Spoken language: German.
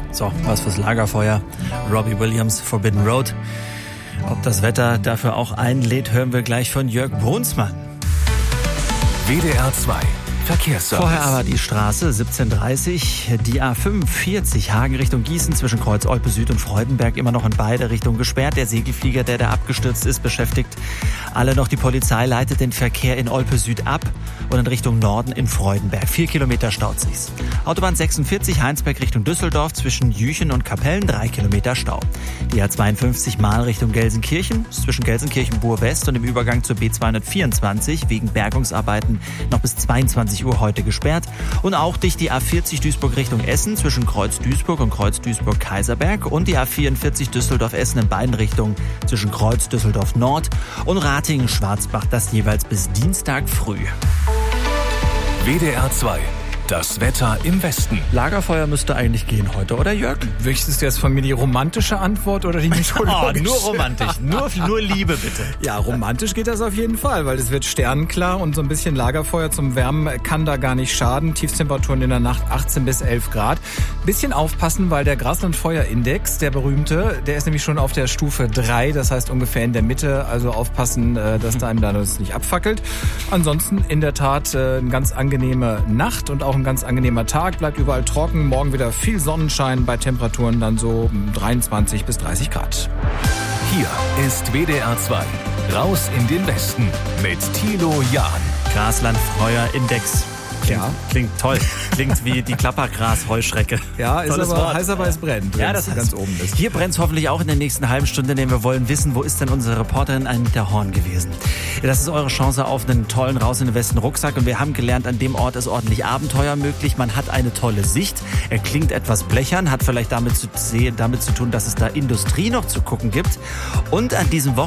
So, was fürs Lagerfeuer. Robbie Williams, Forbidden Road. Ob das Wetter dafür auch einlädt, hören wir gleich von Jörg Brunsmann. WDR 2 Verkehrsservice. Vorher aber die Straße 1730, die A45 Hagen Richtung Gießen zwischen Kreuz Olpe Süd und Freudenberg immer noch in beide Richtungen gesperrt. Der Segelflieger, der da abgestürzt ist, beschäftigt alle noch. Die Polizei leitet den Verkehr in Olpe Süd ab und in Richtung Norden in Freudenberg. 4 Kilometer staut sich's. Autobahn 46 Heinsberg Richtung Düsseldorf zwischen Jüchen und Kapellen 3 Kilometer Stau. Die A52 Mahl Richtung Gelsenkirchen zwischen Gelsenkirchen Buhr West und im Übergang zur B224 wegen Bergungsarbeiten noch bis 22 Uhr heute gesperrt. Und auch dicht die A40 Duisburg Richtung Essen zwischen Kreuz Duisburg und Kreuz Duisburg-Kaiserberg und die A44 Düsseldorf-Essen in beiden Richtungen zwischen Kreuz Düsseldorf Nord und Ratingen-Schwarzbach, das jeweils bis Dienstag früh. WDR 2. Das Wetter im Westen. Lagerfeuer müsste eigentlich gehen heute, oder Jörg? Möchtest du jetzt von mir die romantische Antwort oder die mythologische? Nur romantisch, nur Liebe bitte. Ja, romantisch geht das auf jeden Fall, weil es wird sternenklar und so ein bisschen Lagerfeuer zum Wärmen kann da gar nicht schaden. Tiefstemperaturen in der Nacht 18 bis 11 Grad. Bisschen aufpassen, weil der Graslandfeuerindex, der berühmte, der ist nämlich schon auf der Stufe 3, das heißt ungefähr in der Mitte. Also aufpassen, dass da einem da das nicht abfackelt. Ansonsten in der Tat eine ganz angenehme Nacht und auch ein ganz angenehmer Tag, bleibt überall trocken. Morgen wieder viel Sonnenschein bei Temperaturen dann so 23 bis 30 Grad. Hier ist WDR 2. Raus in den Westen mit Thilo Jahn. Graslandfeuerindex. Klingt toll. Klingt wie die Klappergras-Heuschrecke. Ja, ist Tolles aber Wort. heiß, aber es brennt, wenn es ganz oben ist. Hier brennt es hoffentlich auch in der nächsten halben Stunde, denn wir wollen wissen, wo ist denn unsere Reporterin Anita Horn gewesen? Das ist eure Chance auf einen tollen Raus in den Westen Rucksack und wir haben gelernt, an dem Ort ist ordentlich Abenteuer möglich. Man hat eine tolle Sicht. Er klingt etwas blechern, hat vielleicht damit zu tun, dass es da Industrie noch zu gucken gibt. Und an diesem Wochenende